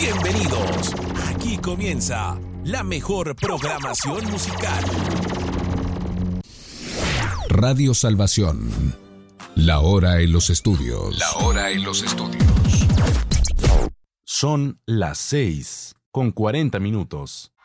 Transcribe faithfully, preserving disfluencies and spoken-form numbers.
Bienvenidos. Aquí comienza la mejor programación musical. Radio Salvación. La hora en los estudios. La hora en los estudios. Son las seis con cuarenta minutos.